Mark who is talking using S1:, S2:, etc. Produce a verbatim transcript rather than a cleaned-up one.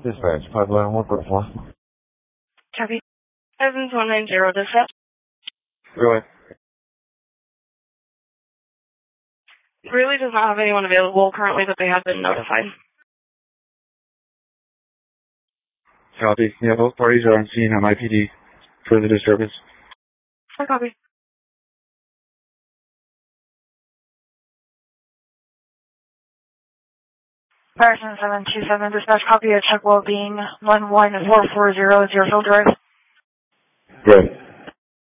S1: Dispatch, pipeline one point four.
S2: Copy. Evans one nine zero, dispatch.
S1: Go ahead.
S2: Really does not have anyone available currently, but they have been notified.
S1: Copy. Yeah, both parties are on scene on I P D for the disturbance.
S2: I copy. Patterson seven two seven, dispatch, copy of check well being one one four four zero, Deerfield Drive.
S1: Good.